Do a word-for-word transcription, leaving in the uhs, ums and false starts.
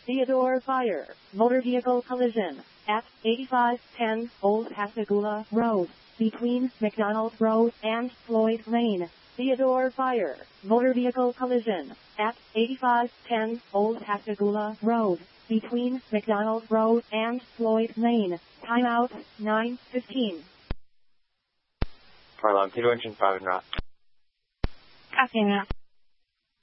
Theodore Fire, motor vehicle collision, at eighty-five ten Old Pascagoula Road, between McDonald Road and Floyd Lane. Theodore Fire, motor vehicle collision, at eighty-five ten Old Pascagoula Road, between McDonald Road and Floyd Lane. Timeout, nine fifteen. Fire alarm, Theodore engine five and route. Copy and route.